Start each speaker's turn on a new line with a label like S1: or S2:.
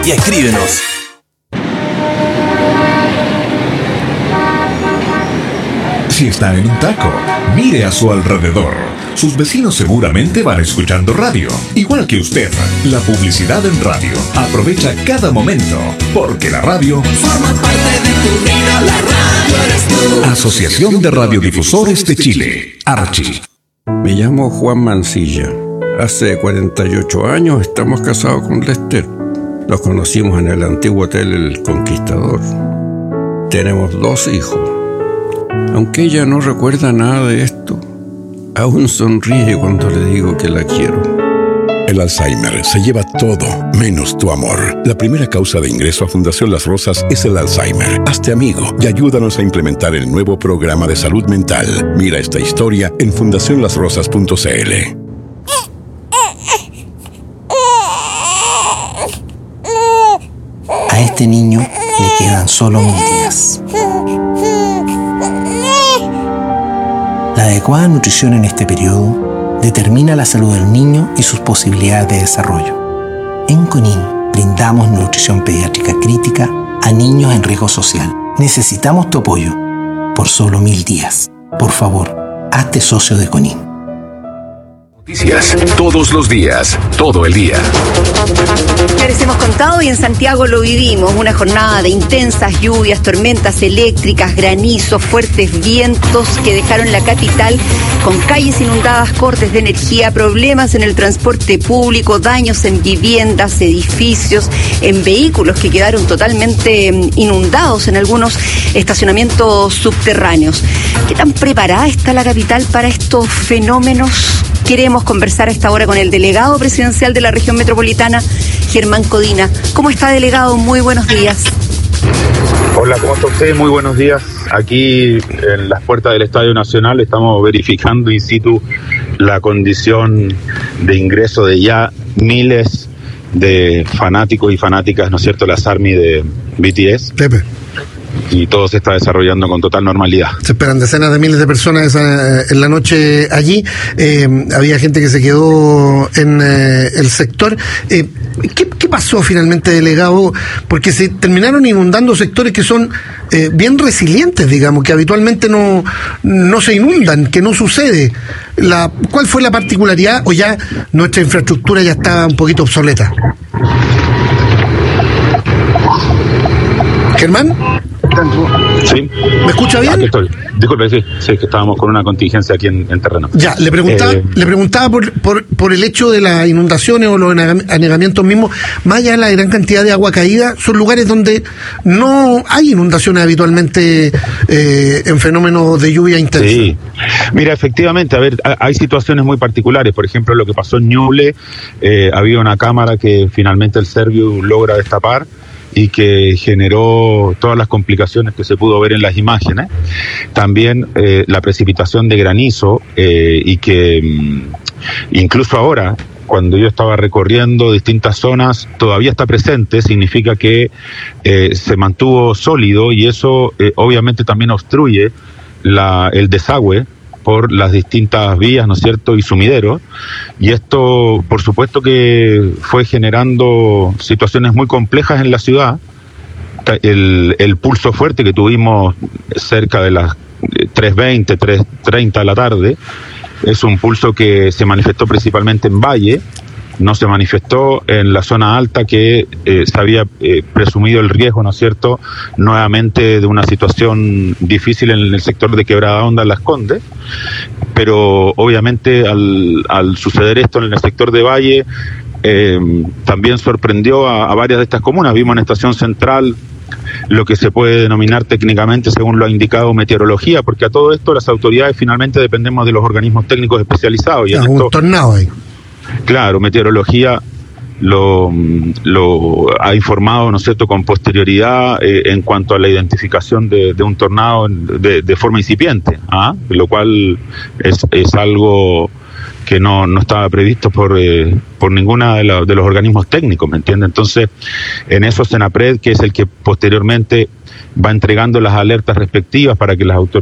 S1: y escríbenos.
S2: Si está en un taco, mire a su alrededor. Sus vecinos seguramente van escuchando radio, igual que usted. La publicidad en radio. Aprovecha cada momento, porque la radio
S3: forma parte de tu vida. La radio eres tú.
S2: Asociación de Radiodifusores de Chile, Archi.
S4: Me llamo Juan Mancilla. Hace 48 años estamos casados con Lester. Nos conocimos en el antiguo hotel El Conquistador. Tenemos 2 hijos. Aunque ella no recuerda nada de esto, aún sonríe cuando le digo que la quiero.
S5: El Alzheimer se lleva todo, menos tu amor. La primera causa de ingreso a Fundación Las Rosas es el Alzheimer. Hazte amigo y ayúdanos a implementar el nuevo programa de salud mental. Mira esta historia en fundacionlasrosas.cl.
S6: A este niño le quedan solo 1000 días. La adecuada nutrición en este periodo determina la salud del niño y sus posibilidades de desarrollo. En CONIN brindamos nutrición pediátrica crítica a niños en riesgo social. Necesitamos tu apoyo por solo 1000 días. Por favor, hazte socio de CONIN.
S7: Noticias todos los días, todo el día.
S8: Ya les hemos contado y en Santiago lo vivimos, una jornada de intensas lluvias, tormentas eléctricas, granizos, fuertes vientos que dejaron la capital con calles inundadas, cortes de energía, problemas en el transporte público, daños en viviendas, edificios, en vehículos que quedaron totalmente inundados en algunos estacionamientos subterráneos. ¿Qué tan preparada está la capital para estos fenómenos? Queremos conversar a esta hora con el delegado presidencial de la región metropolitana, Germán Codina. ¿Cómo está, delegado? Muy buenos días.
S9: Hola, ¿cómo está usted? Muy buenos días. Aquí en las puertas del Estadio Nacional estamos verificando in situ la condición de ingreso de ya miles de fanáticos y fanáticas, ¿no es cierto?, las ARMY de BTS.
S10: Pepe.
S9: Y todo se está desarrollando con total normalidad.
S10: Se esperan decenas de miles de personas en la noche allí. Había gente que se quedó en el sector. ¿Qué pasó finalmente, delegado? Porque se terminaron inundando sectores que son bien resilientes, digamos, que habitualmente no se inundan, que no sucede. ¿Cuál fue la particularidad o ya nuestra infraestructura ya está un poquito obsoleta? ¿Germán?
S9: Sí.
S10: ¿Me escucha bien?
S9: Aquí estoy. Disculpe, sí, que estábamos con una contingencia aquí en terreno.
S10: Ya, le preguntaba por el hecho de las inundaciones o los anegamientos mismos, más allá de la gran cantidad de agua caída, son lugares donde no hay inundaciones habitualmente en fenómenos de lluvia intensa.
S9: Sí, mira, efectivamente, a ver, hay situaciones muy particulares. Por ejemplo, lo que pasó en Ñuble, había una cámara que finalmente el Serviu logra destapar y que generó todas las complicaciones que se pudo ver en las imágenes. También la precipitación de granizo y que incluso ahora, cuando yo estaba recorriendo distintas zonas, todavía está presente, significa que se mantuvo sólido y eso obviamente también obstruye el desagüe por las distintas vías, ¿no es cierto?, y sumideros, y esto, por supuesto que fue generando situaciones muy complejas en la ciudad. El pulso fuerte que tuvimos cerca de las 3:20, 3:30 de la tarde, es un pulso que se manifestó principalmente en Valle, no se manifestó en la zona alta que se había presumido el riesgo, ¿no es cierto?, nuevamente de una situación difícil en el sector de Quebrada Honda, en Las Condes, pero obviamente al suceder esto en el sector de Valle, también sorprendió a varias de estas comunas. Vimos en Estación Central lo que se puede denominar técnicamente, según lo ha indicado, meteorología, porque a todo esto las autoridades finalmente dependemos de los organismos técnicos especializados. Y en esto,
S10: un tornado ahí.
S9: Claro, meteorología lo ha informado, ¿no es cierto?, con posterioridad en cuanto a la identificación de un tornado de forma incipiente, lo cual es algo que no estaba previsto por ninguna de los organismos técnicos, ¿me entiende? Entonces, en eso Senapred, que es el que posteriormente va entregando las alertas respectivas para que las autoridades